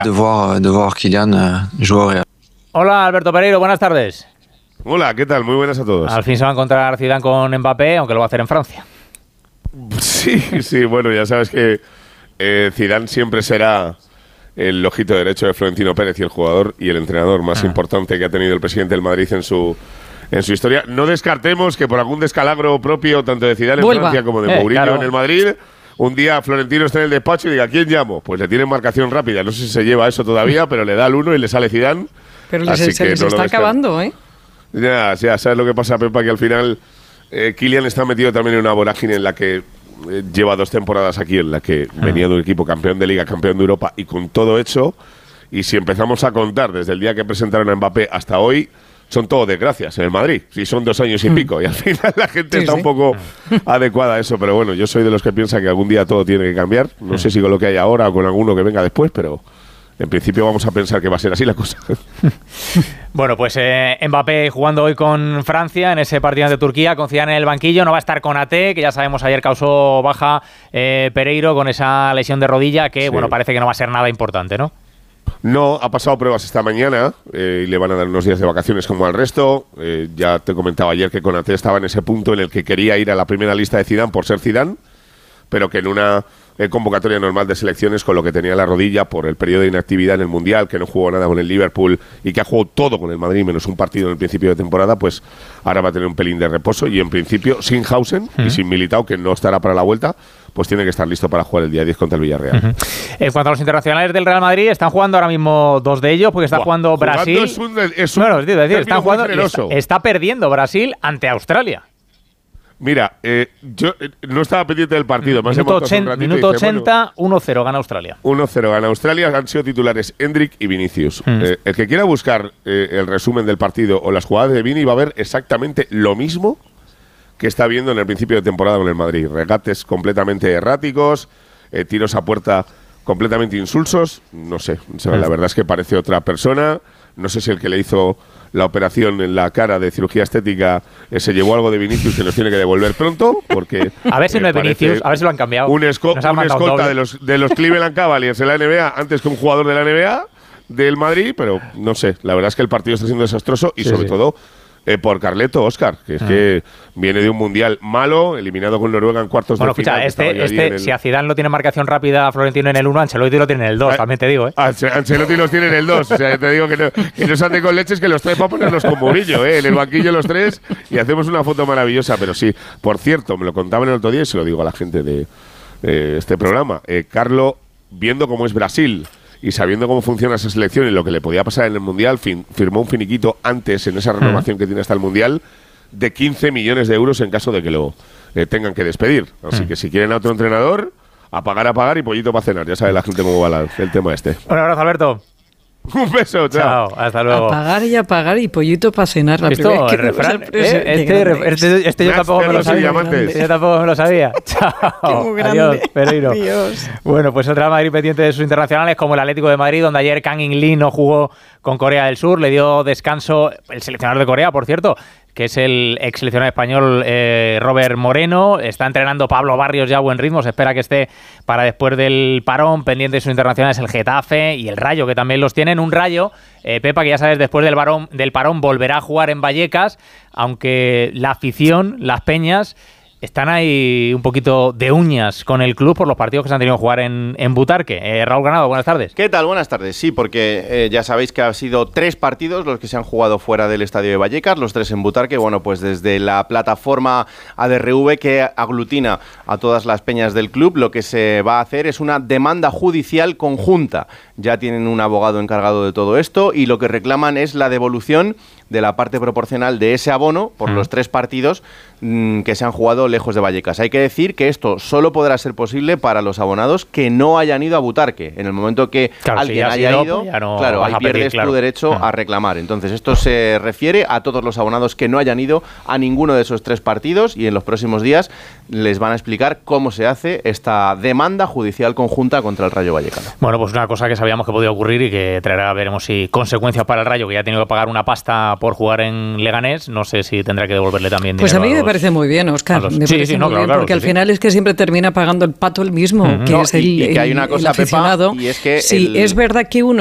de voir Kylian jouer. Hola, Alberto Pereiro, buenas tardes. Hola, ¿qué tal? Muy buenas a todos. Al fin se va a encontrar Zidane con Mbappé, aunque lo va a hacer en Francia. Sí, bueno, ya sabes que Zidane siempre será el ojito derecho de Florentino Pérez y el jugador y el entrenador más importante que ha tenido el presidente del Madrid en su historia. No descartemos que por algún descalabro propio, tanto de Zidane en Francia como de Mourinho en el Madrid, un día Florentino esté en el despacho y diga, ¿quién llamo? Pues le tienen marcación rápida. No sé si se lleva eso todavía, pero le da al 1 y le sale Zidane. Pero se les está acabando, ¿eh? Ya, ¿sabes lo que pasa, Pepa? Que al final Kylian está metido también en una vorágine en la que lleva 2 temporadas aquí, en la que venía de un equipo campeón de Liga, campeón de Europa, y con todo hecho, y si empezamos a contar desde el día que presentaron a Mbappé hasta hoy, son todo desgracias en el Madrid. Sí, son 2 años y pico, y al final la gente está un poco adecuada a eso, pero bueno, yo soy de los que piensan que algún día todo tiene que cambiar. No sé si con lo que hay ahora o con alguno que venga después, pero en principio vamos a pensar que va a ser así la cosa. Bueno, pues Mbappé jugando hoy con Francia en ese partido ante Turquía, con Zidane en el banquillo. No va a estar con Ate, que ya sabemos ayer causó baja Pereiro con esa lesión de rodilla que, bueno, parece que no va a ser nada importante, ¿no? No, ha pasado pruebas esta mañana y le van a dar unos días de vacaciones como al resto. Ya te comentaba ayer que Konaté estaba en ese punto en el que quería ir a la primera lista de Zidane por ser Zidane, pero que en una convocatoria normal de selecciones, con lo que tenía la rodilla por el periodo de inactividad en el Mundial, que no jugó nada con el Liverpool y que ha jugado todo con el Madrid menos un partido en el principio de temporada, pues ahora va a tener un pelín de reposo y en principio sin Hausen y sin Militao, que no estará para la vuelta, pues tiene que estar listo para jugar el día 10 contra el Villarreal. En cuanto a los internacionales del Real Madrid, están jugando ahora mismo 2 de ellos, porque está jugando Brasil. Está perdiendo Brasil ante Australia. Mira, yo no estaba pendiente del partido. Minuto 80, 1-0 gana Australia. 1-0 gana Australia. Han sido titulares Endrick y Vinicius. El que quiera buscar el resumen del partido o las jugadas de Vini va a ver exactamente lo mismo que está viendo en el principio de temporada con el Madrid. Regates completamente erráticos, tiros a puerta completamente insulsos. No sé, la verdad es que parece otra persona. No sé si el que le hizo la operación en la cara de cirugía estética se llevó algo de Vinicius que nos tiene que devolver pronto, porque a ver si no es Vinicius, a ver si lo han cambiado. Un escolta de los Cleveland Cavaliers en la NBA antes que un jugador de la NBA del Madrid, pero no sé, la verdad es que el partido está siendo desastroso y sobre todo por Carleto Óscar, que es que viene de un mundial malo, eliminado con Noruega en cuartos de final. Si a Zidane lo tiene marcación rápida a Florentino en el 1, Ancelotti lo tiene en el 2, también te digo. Ancelotti los tiene en el 2, o sea, te digo que no se ande con leches, que los trae para ponerlos con Murillo, en el banquillo los 3, y hacemos una foto maravillosa. Pero sí, por cierto, me lo contaban el otro día y se lo digo a la gente de este programa, Carlo, viendo cómo es Brasil y sabiendo cómo funciona esa selección y lo que le podía pasar en el Mundial, firmó un finiquito antes, en esa renovación que tiene hasta el Mundial, de 15 millones de euros en caso de que lo tengan que despedir. Así que si quieren a otro entrenador, a pagar y pollito para cenar. Ya sabe la gente cómo va el tema este. Un abrazo, Alberto. Un beso, chao. Hasta luego. A pagar y pollito para cenar. Esto, el refrán. Este yo tampoco me lo sabía. Yo tampoco me lo sabía. Chao. Adiós, Pereiro. Adiós. Bueno, pues otra Madrid pendiente de sus internacionales, como el Atlético de Madrid, donde ayer Kang In-lee no jugó con Corea del Sur, le dio descanso el seleccionador de Corea, por cierto, que es el ex seleccionador español Robert Moreno. Está entrenando Pablo Barrios ya a buen ritmo, se espera que esté para después del parón. Pendiente de sus internacionales el Getafe y el Rayo, que también los tienen. Un Rayo, Pepa, que ya sabes, después del parón volverá a jugar en Vallecas, aunque la afición, las peñas, están ahí un poquito de uñas con el club por los partidos que se han tenido que jugar en Butarque. Raúl Granado, buenas tardes. ¿Qué tal? Buenas tardes. Sí, porque ya sabéis que han sido 3 partidos los que se han jugado fuera del estadio de Vallecas, los 3 en Butarque. Bueno, pues desde la plataforma ADRV, que aglutina a todas las peñas del club, lo que se va a hacer es una demanda judicial conjunta. Ya tienen un abogado encargado de todo esto y lo que reclaman es la devolución de la parte proporcional de ese abono por los 3 partidos que se han jugado lejos de Vallecas. Hay que decir que esto solo podrá ser posible para los abonados que no hayan ido a Butarque. En el momento que alguien haya ido, ahí pierdes tu derecho a reclamar. Entonces esto se refiere a todos los abonados que no hayan ido a ninguno de esos 3 partidos y en los próximos días les van a explicar cómo se hace esta demanda judicial conjunta contra el Rayo Vallecano. Bueno, pues una cosa que sabíamos que podía ocurrir y que traerá, veremos si consecuencias para el Rayo, que ya ha tenido que pagar una pasta por jugar en Leganés. No sé si tendrá que devolverle también dinero. Pues a mí me parece muy bien, Óscar. Me parece muy bien, porque al final es que siempre termina pagando el pato el mismo, que es el y que hay una cosa, aficionado. Pepa, y es que sí, es verdad que uno